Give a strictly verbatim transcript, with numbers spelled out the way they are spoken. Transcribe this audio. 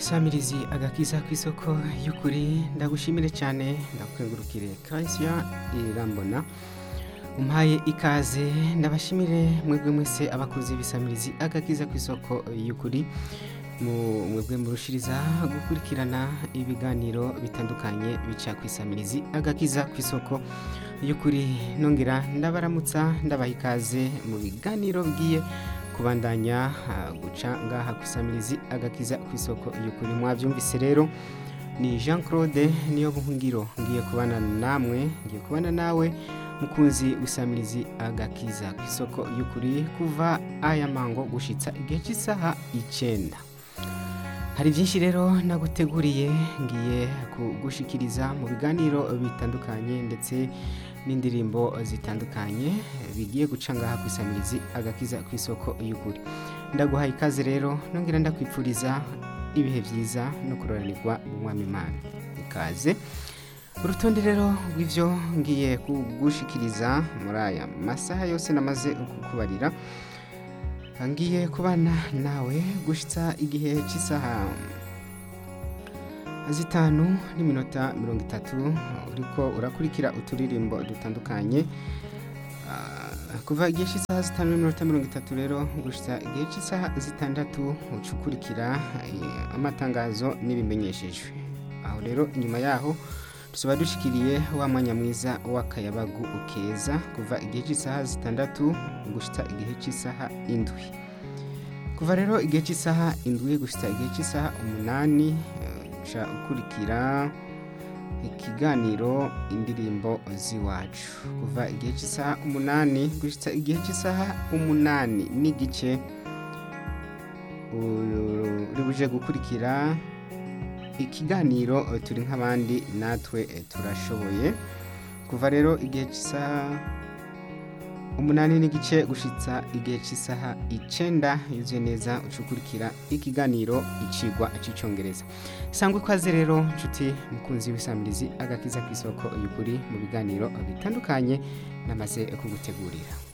Samirizi agakiza kw'isoko y'ukuri ndagushimire cyane ndakwengurukire Christian Irambona umpaye ikaze ndabashimire mwebwe mwese abakuzi bisamirizi agakiza kw'isoko y'ukuri mu mwebwe murushiriza gukurikirana ibiganiro bitandukanye bica kwisamirizi agakiza kw'isoko y'ukuri nongera ndabaramutsa ndabaha ikaze mu biganiro bigiye kubandanya uh, guca ngaha kwisamirizi agakiza kw'isoko y'ukuri mwavyumvise rero ni Jean Claude niyo buhungiro ngiye kubana namwe ngiye kubana nawe mukunzi wisamirizi agakiza kw'isoko y'ukuri kuva aya mango gushitsa igihe cy'isaha icenda. Hari byinshi rero naguteguriye ngiye kugushikiriza mu biganiro bitandukanye ndetse n'indirimbo zitandukanye bigiye guca ngaha kwisamirizi agakiza kw'isoko y'ukuri. Ndaguhaye ikaze rero nongera ndakwipfuriza ibihe byiza no kuroranirwa mu mwami Imana. Ikaze urutonde rero rw'ivyo ngiye kugushikiriza muri aya masaha yose namaze kukubarira ngiye kubana nawe gushitsa igihe cy'isaha zitanu n'iminota mirongo itatu uriko urakurikira uturirimbo dutandukanye uh, kuva igihe cy'isaha zitanu n'iminota mirongo itatu rero gushitsa igihe cy'isaha zitandatu ucukurikira uh, amatangazo n'ibimenyeshejwe. Aho rero inyuma yaho tuba dushikiriye wa mwanya mwiza w'akayabagu ukeza kuva igihe cy'isaha zitandatu gushitsa igihe cy'isaha indwi. Kuva rero igihe cy'isaha indwi gushitsa igihe cy'isaha umunani ca ukurikira ikiganiro indirimbo ziwacu. Kuva igihe cy'isaha umunani gushitsa igihe cy'isaha umunani n'igice uribuje gukurikira ikiganiro turi nk'abandi natwe turashoboye. Kuva rero igihe cy'isaha umunani n'igice gushitsa igihe cy'isaha icenda yuzuye neza ucukurikira ikiganiro icigwa c'icongereza. Sangwe kwaze rero nshuti mukunzi w'isamirizi agakiza kw'isoko y'ukuri mu biganiro bitandukanye namaze kugutegurira.